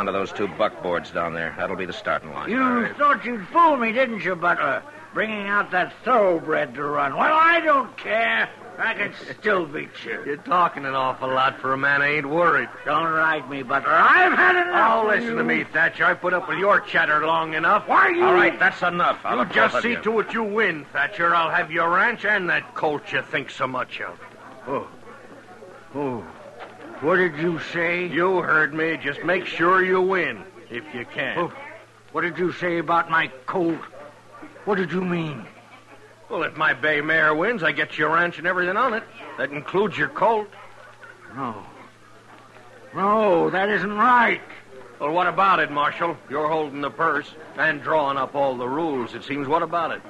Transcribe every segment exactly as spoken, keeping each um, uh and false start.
down to those two buckboards down there. That'll be the starting line. You right. thought you'd fool me, didn't you, Butler? Bringing out that thoroughbred to run. Well, I don't care. I can still beat you. You're talking an awful lot for a man who ain't worried. Don't ride me, Butler. I've had enough. Oh, listen you. to me, Thatcher. I put up with your chatter long enough. Why you? All right, that's enough. I'll you just see you. to it you win, Thatcher. I'll have your ranch and that colt you think so much of. Oh. Oh. What did you say? You heard me. Just make sure you win, if you can. Oh. What did you say about my colt? What did you mean? Well, if my bay mare wins, I get your ranch and everything on it. That includes your colt. No. No, that isn't right. Well, what about it, Marshal? You're holding the purse and drawing up all the rules, it seems. What about it?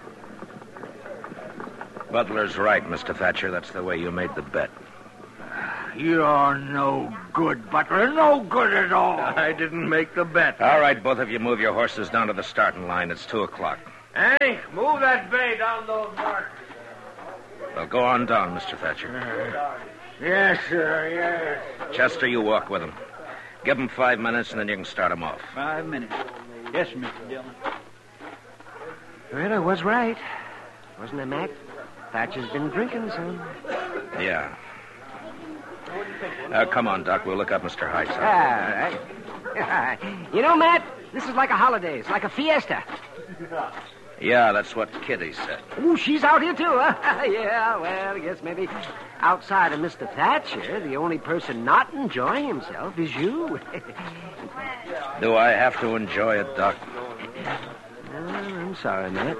Butler's right, Mister Thatcher. That's the way you made the bet. You're no good, Butler. No good at all. I didn't make the bet. All right, both of you move your horses down to the starting line. It's two o'clock. Hank, move that bay down those marks. Well, go on down, Mister Thatcher. Uh, yes, sir, yes. Chester, you walk with him. Give him five minutes, and then you can start him off. Five minutes. Yes, Mister Dillon. Well, I was right. Wasn't I, Mac? Thatcher's been drinking some. Yeah. Uh, come on, Doc. We'll look up Mister Heights. All right. You know, Matt, this is like a holiday. It's like a fiesta. Yeah, that's what Kitty said. Ooh, she's out here, too, huh? Yeah, well, I guess maybe outside of Mister Thatcher, the only person not enjoying himself is you. Do I have to enjoy it, Doc? Oh, I'm sorry, Matt.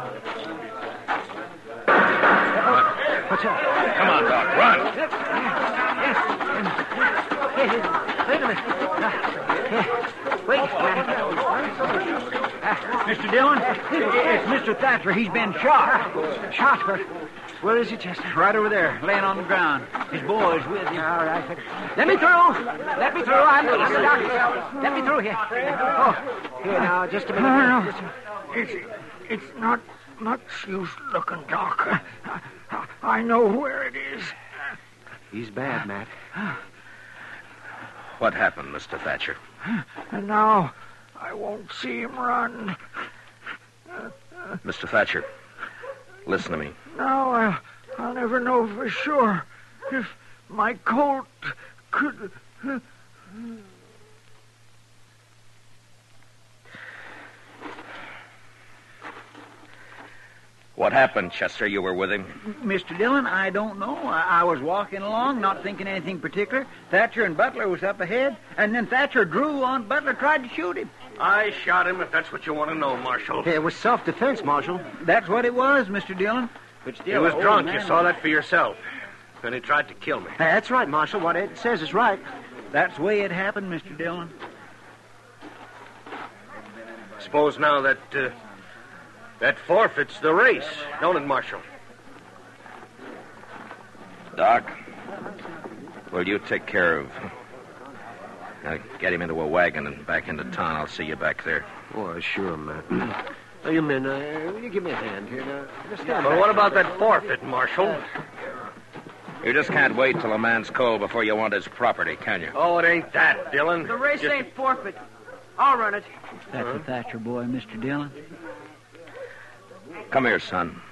What's up? Come on, Doc, run. Hey, hey, wait a minute. Uh, wait, Matt. Mister Dillon, it's Mister Thatcher. He's been shot. Shot? Where, where is he, Chester? Right over there, laying on the ground. His boy's with him. All right. Let me through. Let me through. I'm, I'm the doctor. Let me through here. Oh, here now, just a minute. No, no. It's, it's not much use looking, Doc. I, I know where it is. He's bad, Matt. What happened, Mister Thatcher? And now I won't see him run. Mister Thatcher, listen to me. Now I'll, I'll never know for sure if my colt could... What happened, Chester? You were with him? Mister Dillon, I don't know. I, I was walking along, not thinking anything particular. Thatcher and Butler was up ahead, and then Thatcher drew on Butler, tried to shoot him. I shot him, if that's what you want to know, Marshal. It was self-defense, Marshal. That's what it was, Mister Dillon. But still, he was oh, drunk. man, You saw that for yourself. And he tried to kill me. That's right, Marshal. What Ed says is right. That's the way it happened, Mister Dillon. Suppose now that... Uh, That forfeits the race, don't it, Marshal? Doc, will you take care of... Uh, get him into a wagon and back into town. I'll see you back there. Oh, sure, Matt. Now, you men, uh, will you give me a hand here? Now, just stand Well, back. what about that forfeit, Marshal? You just can't wait till a man's cold before you want his property, can you? Oh, it ain't that, Dillon. The race Just... ain't forfeit. I'll run it. That's Huh? a Thatcher boy, Mister Dillon. Come here, son.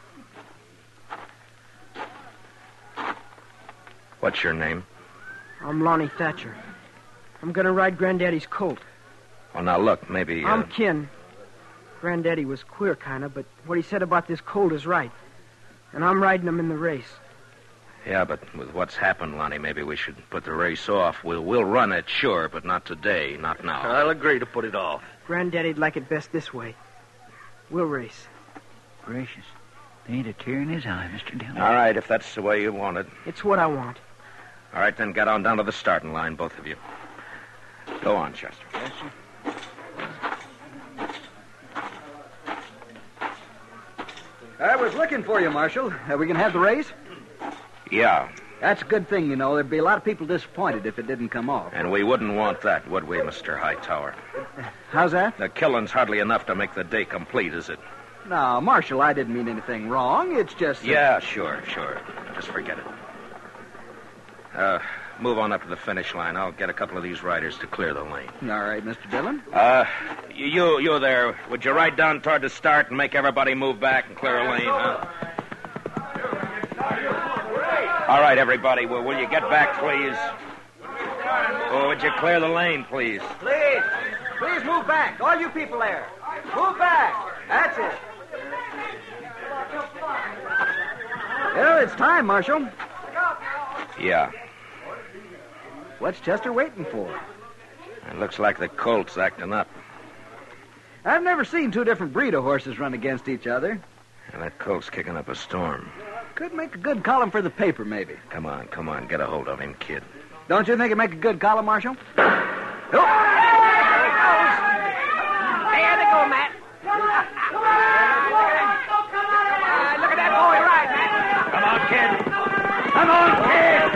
What's your name? I'm Lonnie Thatcher. I'm going to ride Granddaddy's colt. Well, now, look, maybe... Uh... I'm Kin. Granddaddy was queer, kind of, but what he said about this colt is right. And I'm riding him in the race. Yeah, but with what's happened, Lonnie, maybe we should put the race off. We'll, we'll run it, sure, but not today, not now. I'll agree to put it off. Granddaddy'd like it best this way. We'll race. Gracious. There ain't a tear in his eye, Mister Dillon. All right, if that's the way you want it. It's what I want. All right, then get on down to the starting line, both of you. Go on, Chester. Yes, sir. I was looking for you, Marshal. Are we going to have the race? Yeah, That's a good thing, you know. There'd be a lot of people disappointed if it didn't come off. and we wouldn't want that, would we, Mister Hightower? How's that? The killing's hardly enough to make the day complete, is it? No, Marshal, I didn't mean anything wrong. It's just... that- Yeah, sure, sure. Just forget it. Uh, move on up to the finish line. I'll get a couple of these riders to clear the lane. All right, Mister Dillon. Uh, you, you there. Would you ride down toward the start and make everybody move back and clear a lane, huh? All right, everybody. Well, will you get back, please? Oh, would you clear the lane, please? Please. Please move back. All you people there. Move back. That's it. Well, it's time, Marshal. Yeah. What's Chester waiting for? It looks like the colt's acting up. I've never seen two different breed of horses run against each other. And that colt's kicking up a storm. Could make a good column for the paper, maybe. Come on, come on. Get a hold of him, kid. Don't you think it'd make a good column, Marshal? There they go, Matt. Uh, look at that boy ride, Matt. Come on, kid. Come on, kid!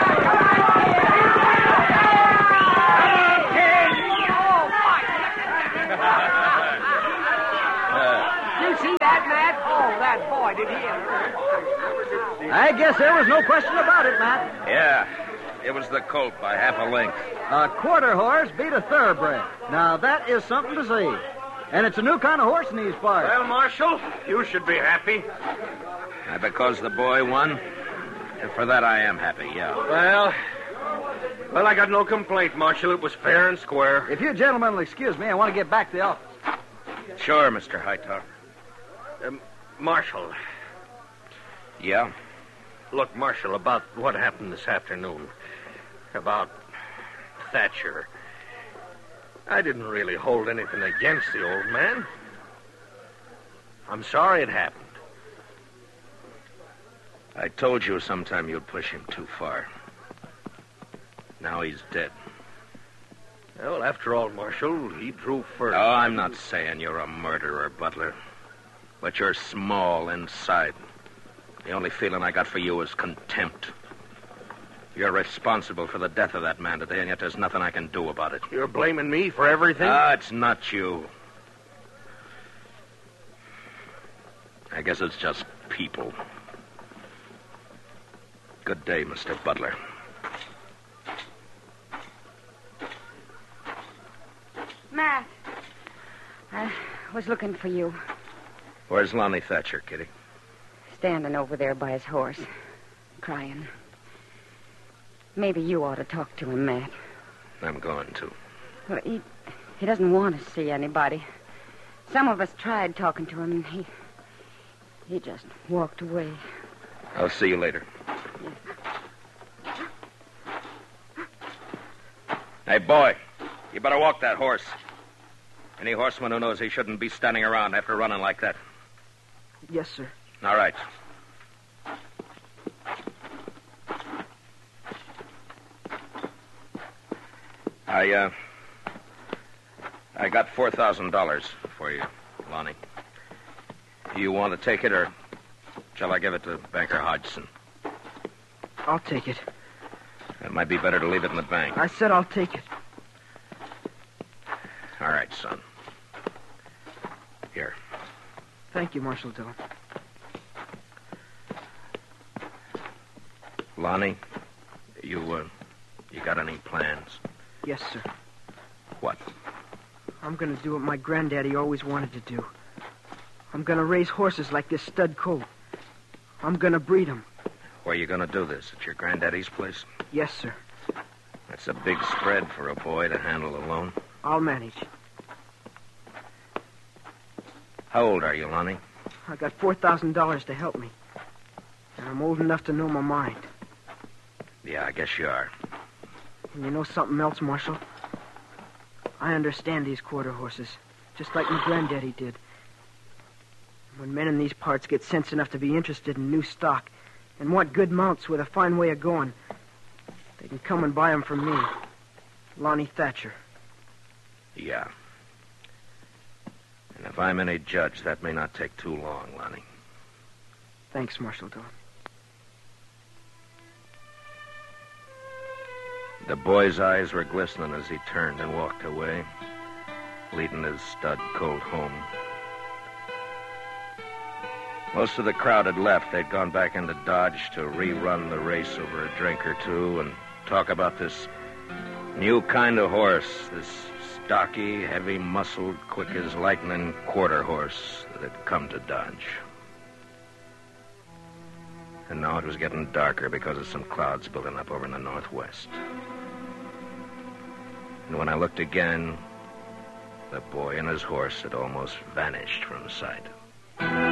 You see that, Matt? Oh, that boy, did he ever. I guess there was no question about it, Matt. Yeah. It was the colt by half a length. A quarter horse beat a thoroughbred. Now, that is something to see. And it's a new kind of horse in these parts. Well, Marshal, you should be happy. Uh, because the boy won? And for that, I am happy, yeah. Well, well, I got no complaint, Marshal. It was fair and square. If you gentlemen will excuse me, I want to get back to the office. Sure, Mister Hightower. Um, Marshal. Yeah? Look, Marshal, about what happened this afternoon. About Thatcher. I didn't really hold anything against the old man. I'm sorry it happened. I told you sometime you'd push him too far. Now he's dead. Well, after all, Marshal, he drew first. Oh, I'm not saying you're a murderer, Butler. But you're small inside. The only feeling I got for you is contempt. You're responsible for the death of that man today, and yet there's nothing I can do about it. You're blaming me for everything? Ah, it's not you. I guess it's just people. Good day, Mister Butler. Matt, I was looking for you. Where's Lonnie Thatcher, Kitty? Standing over there by his horse, crying. Maybe you ought to talk to him, Matt. I'm going to. Well, he, he doesn't want to see anybody. Some of us tried talking to him, and he... he just walked away. I'll see you later. Yes. Hey, boy, you better walk that horse. Any horseman who knows he shouldn't be standing around after running like that. Yes, sir. All right. I, uh... I got four thousand dollars for you, Lonnie. You want to take it, or shall I give it to Banker Hodgson? I'll take it. It might be better to leave it in the bank. I said I'll take it. All right, son. Here. Thank you, Marshal Dillon. Lonnie, you, uh, you got any plans? Yes, sir. What? I'm going to do what my granddaddy always wanted to do. I'm going to raise horses like this stud colt. I'm going to breed them. Where are you going to do this? At your granddaddy's place? Yes, sir. That's a big spread for a boy to handle alone. I'll manage. How old are you, Lonnie? I got four thousand dollars to help me. And I'm old enough to know my mind. Yeah, I guess you are. And you know something else, Marshal? I understand these quarter horses, just like my granddaddy did. When men in these parts get sense enough to be interested in new stock and want good mounts with a fine way of going, they can come and buy them from me, Lonnie Thatcher. Yeah. And if I'm any judge, that may not take too long, Lonnie. Thanks, Marshal Dillon. The boy's eyes were glistening as he turned and walked away, leading his stud colt home. Most of the crowd had left. They'd gone back into Dodge to rerun the race over a drink or two, and talk about this new kind of horse, this stocky, heavy-muscled, quick-as-lightning quarter horse that had come to Dodge. And now it was getting darker because of some clouds building up over in the northwest. And when I looked again, the boy and his horse had almost vanished from sight.